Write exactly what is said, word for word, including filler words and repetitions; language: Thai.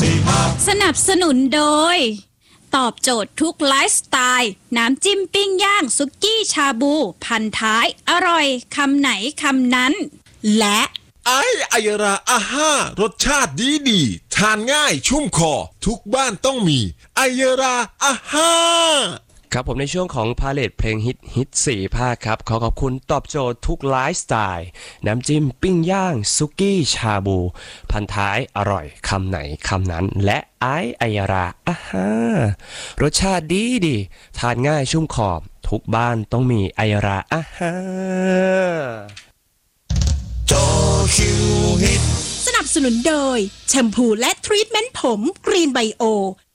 สนับสนุนโดยตอบโจทย์ทุกไลฟ์สไตล์น้ำจิ้มปิ้งย่างสุกี้ชาบูพันท้ายอร่อยคำไหนคำนั้นและไอไอยราอาห้ารสชาติดีดีทานง่ายชุ่มคอทุกบ้านต้องมีไอยราอาห้าครับผมในช่วงของพาเลทเพลงฮิตฮิตสี่ภาคครับขอขอบคุณตอบโจทย์ทุกไลฟ์สไตล์น้ำจิ้มปิ้งย่างซุกี้ชาบูพันท้ายอร่อยคำไหนคำนั้นและไอไอยราอาห้ารสชาติดีดีทานง่ายชุ่มคอทุกบ้านต้องมีไอยราอาห้าสนับสนุนโดยแชมพูและทรีทเมนต์ผมกรีนไบโอ